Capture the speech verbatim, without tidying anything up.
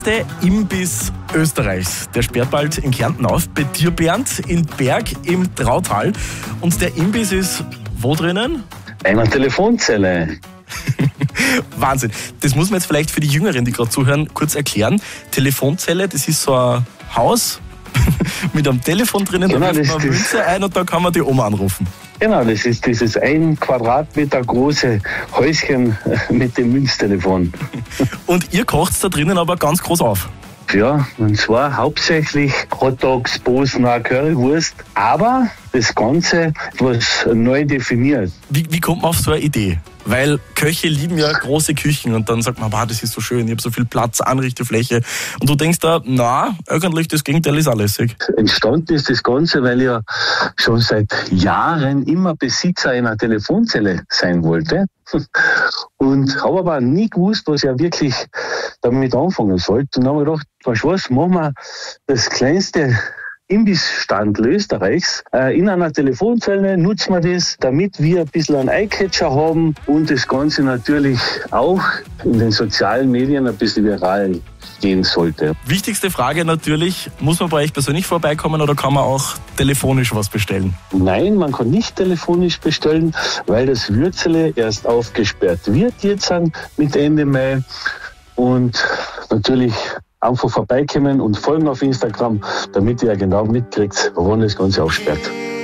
Der Imbiss Österreichs, der sperrt bald in Kärnten auf, bei dir Bernd, in Berg im Trautal. Und der Imbiss ist wo drinnen? Einer Telefonzelle. Wahnsinn. Das muss man jetzt vielleicht für die Jüngeren, die gerade zuhören, kurz erklären. Telefonzelle, das ist so ein Haus mit einem Telefon drinnen, Genau, da wirft das man eine ist- Münze ein und da kann man die Oma anrufen. Genau, das ist dieses ein Quadratmeter große Häuschen mit dem Münztelefon. Und ihr kocht da drinnen aber ganz groß auf. Ja, und zwar hauptsächlich Hotdogs, Bosner, Currywurst, aber das Ganze etwas neu definiert. Wie, wie kommt man auf so eine Idee? Weil Köche lieben ja große Küchen und dann sagt man, wow, das ist so schön, ich habe so viel Platz, Anrichtefläche. Und du denkst da, na, eigentlich das Gegenteil ist auch lässig. Entstanden ist das Ganze, weil ich ja schon seit Jahren immer Besitzer einer Telefonzelle sein wollte. Und habe aber nie gewusst, was ich ja wirklich damit anfangen sollte. Und dann habe ich gedacht, weißt du was, machen wir das kleinste Imbissstand Österreichs äh, in einer Telefonzelle, nutzen wir das, damit wir ein bisschen einen Eyecatcher haben und das Ganze natürlich auch in den sozialen Medien ein bisschen viral gehen sollte. Wichtigste Frage natürlich, muss man bei euch persönlich vorbeikommen oder kann man auch telefonisch was bestellen? Nein, man kann nicht telefonisch bestellen, weil das Würzele erst aufgesperrt wird jetzt an- mit Ende Mai. Und natürlich einfach vorbeikommen und folgen auf Instagram, damit ihr genau mitkriegt, wann das Ganze aufsperrt.